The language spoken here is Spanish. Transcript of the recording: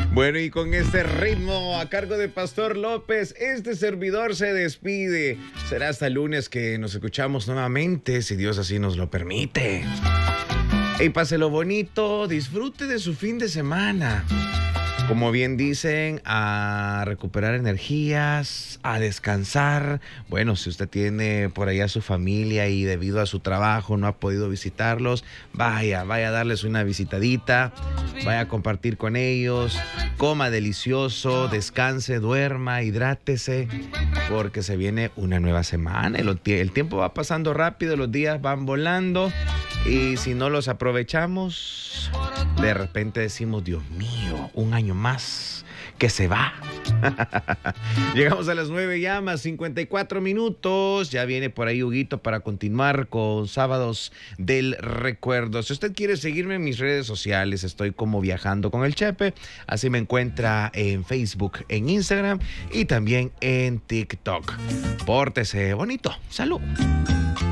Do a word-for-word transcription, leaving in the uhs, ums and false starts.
Bueno, y con este ritmo a cargo de Pastor López, este servidor se despide. Será hasta el lunes que nos escuchamos nuevamente, si Dios así nos lo permite. Y páselo bonito, disfrute de su fin de semana. Como bien dicen, a recuperar energías, a descansar. Bueno, si usted tiene por allá a su familia y debido a su trabajo no ha podido visitarlos, vaya, vaya a darles una visitadita, vaya a compartir con ellos, coma delicioso, descanse, duerma, hidrátese, porque se viene una nueva semana. El, el tiempo va pasando rápido, los días van volando y si no los aprovechamos, de repente decimos, Dios mío, un año más que se va. Llegamos a las nueve ya, más cincuenta y cuatro minutos. Ya viene por ahí Huguito para continuar con Sábados del Recuerdo. Si usted quiere seguirme en mis redes sociales, estoy como Viajando con el Chepe. Así me encuentra en Facebook, en Instagram y también en TikTok. Pórtese bonito. Salud.